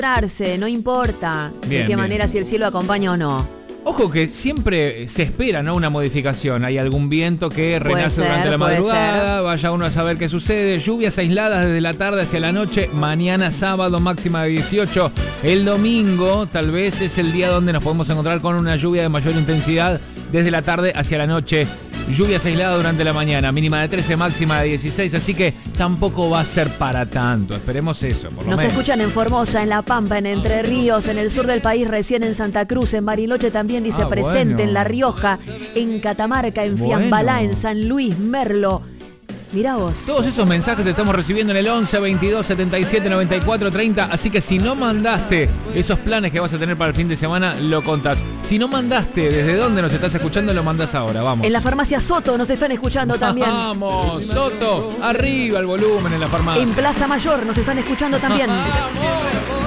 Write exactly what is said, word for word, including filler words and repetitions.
no importa Bien, de qué bien. manera, si el cielo acompaña o no. Ojo que siempre se espera, ¿no?, una modificación. Hay algún viento que renace ser, durante la puede madrugada, ser. vaya uno a saber qué sucede. Lluvias aisladas desde la tarde hacia la noche, mañana sábado máxima de dieciocho. El domingo tal vez es el día donde nos podemos encontrar con una lluvia de mayor intensidad desde la tarde hacia la noche. Lluvias aisladas durante la mañana, mínima de trece, máxima de dieciséis, así que tampoco va a ser para tanto. Esperemos eso, por lo Nos menos. escuchan en Formosa, en La Pampa, en Entre Ríos, en el sur del país, recién en Santa Cruz, en Bariloche también dice Ah, presente, bueno. en La Rioja, en Catamarca, en Bueno. Fiambalá, en San Luis, Merlo. Mirá vos. Todos esos mensajes estamos recibiendo en el once, veintidós, setenta y siete, noventa y cuatro, treinta. Así que si no mandaste esos planes que vas a tener para el fin de semana, lo contás. Si no mandaste desde dónde nos estás escuchando, lo mandás ahora. Vamos. En la farmacia Soto nos están escuchando también. Vamos, Soto, arriba el volumen en la farmacia. En Plaza Mayor nos están escuchando también. Vamos.